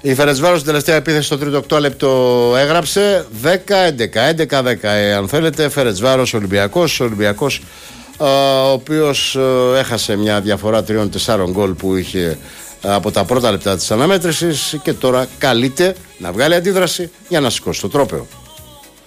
Η Φερεντσβάρος στην τελευταία επίθεση στο τρίτο 8 λεπτό έγραψε 10-11-11-10. Αν θέλετε, Φερεντσβάρος Ολυμπιακός. Ολυμπιακός ο οποίος έχασε μια διαφορά 3-4 γκολ που είχε από τα πρώτα λεπτά της αναμέτρησης και τώρα καλείται να βγάλει αντίδραση για να σηκώσει το τρόπαιο.